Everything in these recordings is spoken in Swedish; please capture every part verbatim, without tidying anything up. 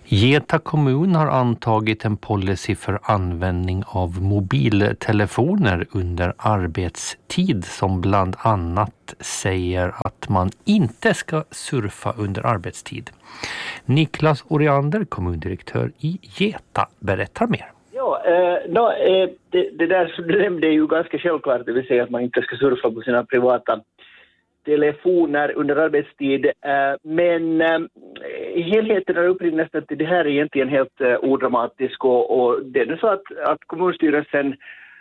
Geta kommun har antagit en policy för användning av mobiltelefoner under arbetstid som bland annat säger att man inte ska surfa under arbetstid. Niklas Oriander, kommundirektör i Geta, berättar mer. Ja, eh, no, eh, det, det där som du nämnde är ju ganska självklart, det vill säga att man inte ska surfa på sina privata telefoner under arbetstid, eh, men eh, helheten av upprinnelsen till det här är egentligen helt eh, odramatisk och, och det är så att, att kommunstyrelsen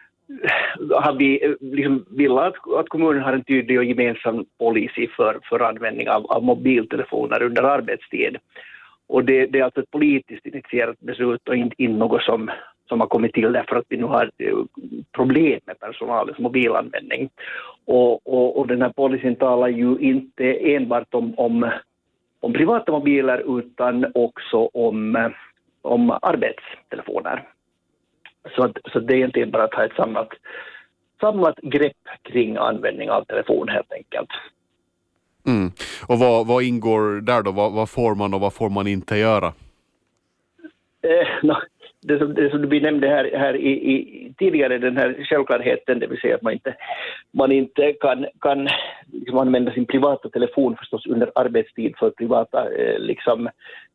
har vi, eh, liksom vill att, att kommunen har en tydlig och gemensam policy för, för användning av, av mobiltelefoner under arbetstid. Och det, det är alltså ett politiskt initierat beslut och inte in något som, som har kommit till därför att vi nu har problem med personalens mobilanvändning. Och, och, och den här policyn talar ju inte enbart om, om, om privata mobiler utan också om, om arbetstelefoner. Så, att, så det är inte bara att ha ett samlat, samlat grepp kring användning av telefon helt enkelt. Mm. Och vad, vad ingår där då? Vad, vad får man och vad får man inte göra? Eh, no, det, som, det som du nämnde här, här i, i, tidigare, den här självklarheten, det vill säga att man inte, man inte kan, kan liksom använda sin privata telefon förstås under arbetstid för privata eh, liksom,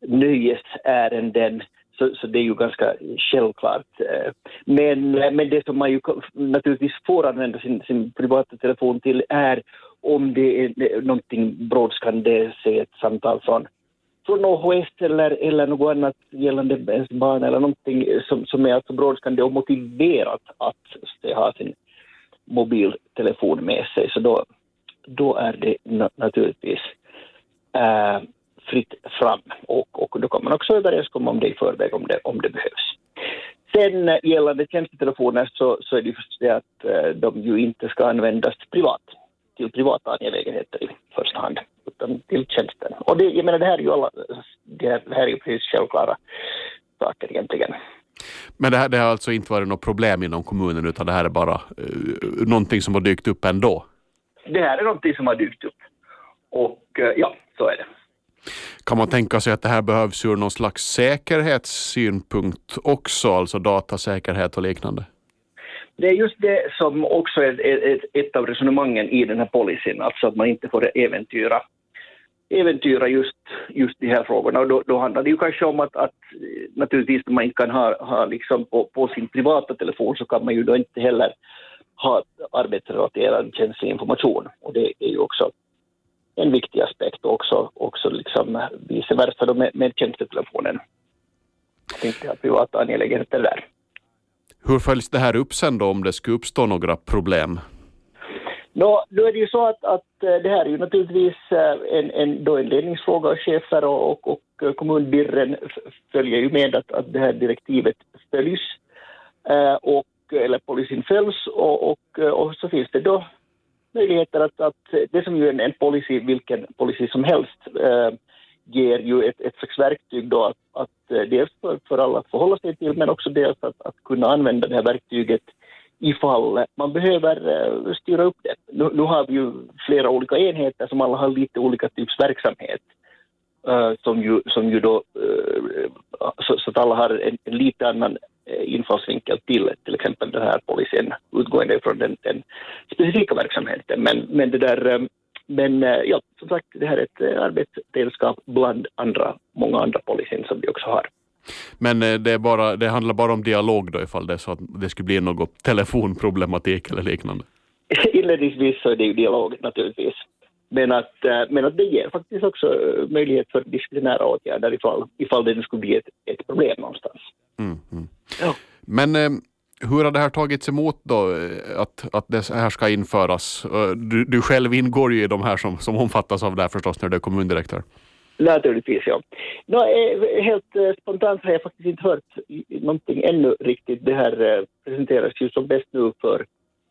nöjesärenden. Så, så det är ju ganska självklart. Men, men det som man ju naturligtvis får använda sin, sin privata telefon till är om det är någonting brådskande, se ett samtal från, från O H S eller, eller något annat gällande ens barn eller någonting som, som är alltså brådskande och motiverat att ha sin mobiltelefon med sig. Så då, då är det na- naturligtvis äh, fritt fram och, och då kan man också överenskomma om det i förväg om det, om det behövs. Sen gällande tjänstetelefoner så, så är det just det att äh, de ju inte ska användas privat, till privata angelägenheter i första hand, utan till tjänsten. Och det, jag menar, det här är ju alla, det här, det här är ju precis självklara saker egentligen. Men det här, det har alltså inte varit något problem inom kommunen utan det här är bara uh, någonting som har dykt upp ändå? Det här är någonting som har dykt upp och uh, ja, så är det. Kan man tänka sig att det här behövs ur någon slags säkerhetssynpunkt också, alltså datasäkerhet och liknande? Det är just det som också är ett, ett av resonemangen i den här policyn, alltså att man inte får äventyra, äventyra just, just de här frågorna. Och då, då handlar det ju kanske om att, att naturligtvis man inte kan ha, ha liksom på, på sin privata telefon så kan man ju då inte heller ha arbetsrelaterad känslig information. Och det är ju också en viktig aspekt och också, också liksom vice versa då med, med tjänstetelefonen. Att inte ha privata angelägenheter där. Hur följs det här upp sen då om det skulle uppstå några problem? Nå, då är det ju så att, att det här är ju naturligtvis en, en, då en ledningsfråga och chefer och, och, och kommunbirren följer ju med att, att det här direktivet följs och, eller policyn följs och, och, och så finns det då möjligheter att, att det som ju är en policy, vilken policy som helst äh, ger ju ett, ett slags verktyg då att, att dels för, för alla att förhålla sig till men också dels att, att kunna använda det här verktyget ifall man behöver uh, styra upp det. Nu, nu har vi ju flera olika enheter som alla har lite olika typs verksamhet uh, som, ju, som ju då uh, så, så att alla har en, en lite annan uh, infallsvinkel till till exempel den här policyn utgående från den, den specifika verksamheten. Men, men det där um, Men ja, som sagt, det här är ett arbetsredskap bland andra, många andra policyn som vi också har. Men det, är bara, det handlar bara om dialog då ifall det är så att det skulle bli något telefonproblematik eller liknande? Inledningsvis så är det ju dialog naturligtvis. Men att, men att det ger faktiskt också möjlighet för disciplinära åtgärder ifall, ifall det skulle bli ett, ett problem någonstans. Mm, mm. Ja. Men hur har det här tagits emot då att, att det här ska införas? Du, du själv ingår ju i de här som, som omfattas av det här förstås när du är kommundirektör. Naturligtvis, ja. No, helt spontant har jag faktiskt inte hört någonting ännu riktigt. Det här presenteras ju som bäst nu för,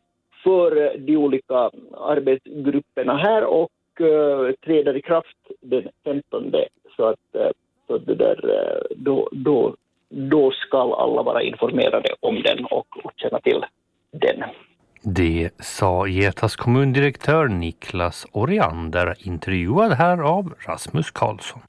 för de olika arbetsgrupperna här och uh, träder i kraft den femtonde. Så att så det där, då, då då ska alla vara informerade om den och, och känna till den. Det sa Getas kommundirektör Niklas Oriander, intervjuad här av Rasmus Karlsson.